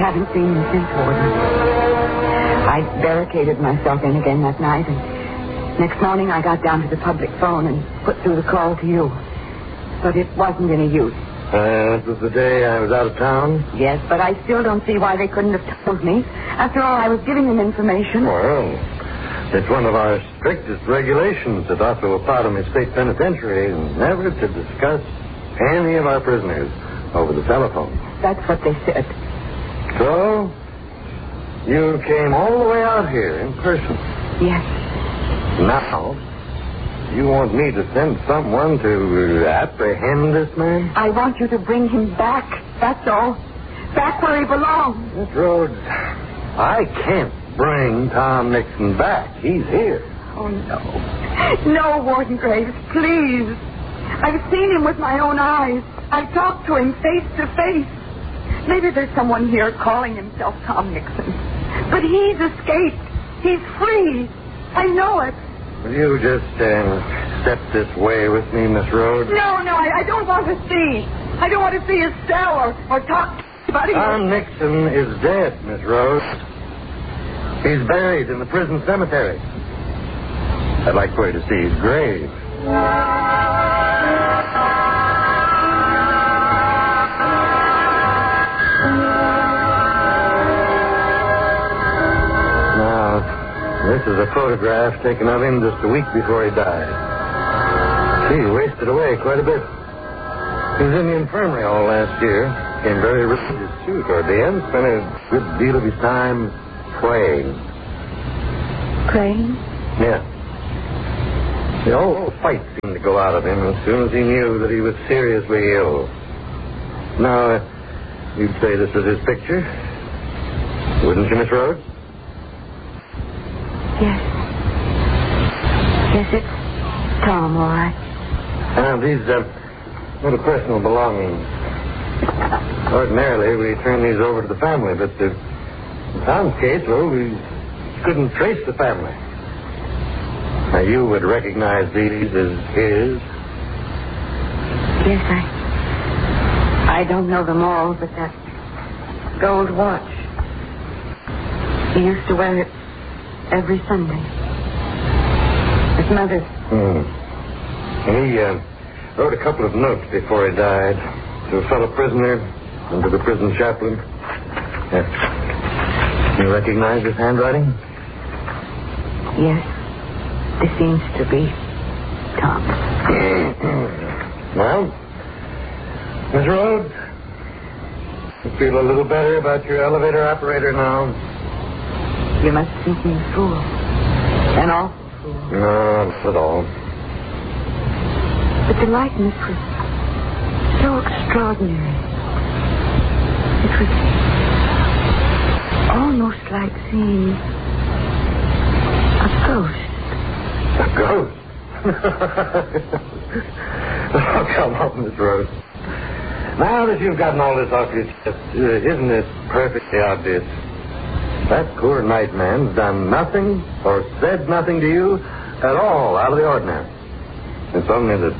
haven't seen him since, Warden. I barricaded myself in again that night, and next morning I got down to the public phone and put through the call to you. But it wasn't any use. That was the day I was out of town? Yes, but I still don't see why they couldn't have told me. After all, I was giving them information. Well, it's one of our strictest regulations at Otto Potomac State Penitentiary never to discuss any of our prisoners over the telephone. That's what they said. So, you came all the way out here in person? Yes. Now, you want me to send someone to apprehend this man? I want you to bring him back, that's all. Back where he belongs. Miss Rhodes, I can't bring Tom Nixon back. He's here. Oh, no. No, Warden Graves, please. I've seen him with my own eyes. I've talked to him face to face. Maybe there's someone here calling himself Tom Nixon. But he's escaped. He's free. I know it. Will you just step this way with me, Miss Rhodes? No, I don't want to see. I don't want to see his cell or talk about him. Tom Nixon is dead, Miss Rhodes. He's buried in the prison cemetery. I'd like for you to see his grave. This is a photograph taken of him just a week before he died. He wasted away quite a bit. He was in the infirmary all last year. Became very religious, too, toward the end. Spent a good deal of his time praying. Praying? Yeah. The whole fight seemed to go out of him as soon as he knew that he was seriously ill. Now, you'd say this is his picture? Wouldn't you, Miss Rhodes? Yes. Yes, it's Tom, all right. These little personal belongings. Ordinarily, we turn these over to the family, but in Tom's case, well, we couldn't trace the family. Now, you would recognize these as his? Yes, I don't know them all, but that gold watch. He used to wear it every Sunday. His mother's. He wrote a couple of notes before he died to a fellow prisoner and to the prison chaplain. You recognize his handwriting? Yes. This seems to be Tom. Well, Miss Rhodes, you feel a little better about your elevator operator now? You must think me a fool. An awful fool. No, not at all. But the likeness was so extraordinary. It was almost like seeing a ghost. A ghost? Oh, come on, Miss Rhodes. Now that you've gotten all this off your chest, isn't it perfectly obvious? That poor night man's done nothing or said nothing to you at all out of the ordinary. It's only that,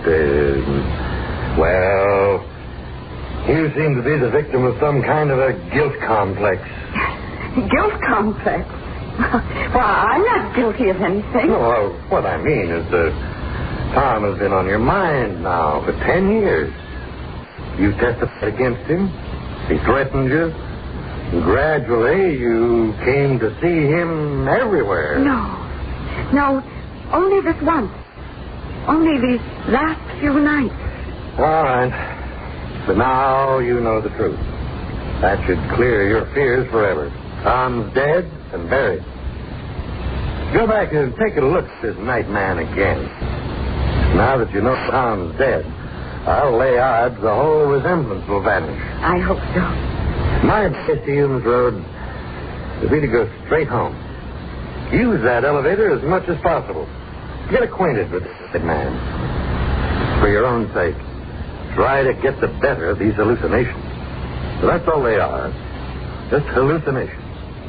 well, you seem to be the victim of some kind of a guilt complex. Guilt complex? Well, I'm not guilty of anything. No, what I mean is that Tom has been on your mind now for 10 years. You testified against him. He threatened you. Gradually, you came to see him everywhere. No, only this once. Only these last few nights. All right. But now you know the truth. That should clear your fears forever. Tom's dead and buried. Go back and take a look at this night man again. Now that you know Tom's dead, I'll lay odds the whole resemblance will vanish. I hope so. My advice to you, Miss Rhodes, would be to go straight home. Use that elevator as much as possible. Get acquainted with this man. For your own sake, try to get the better of these hallucinations. That's all they are. Just hallucinations.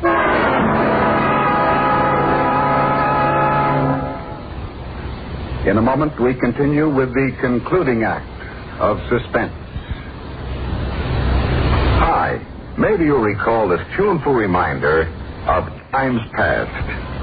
In a moment, we continue with the concluding act of Suspense. Hi, maybe you'll recall this tuneful reminder of times past.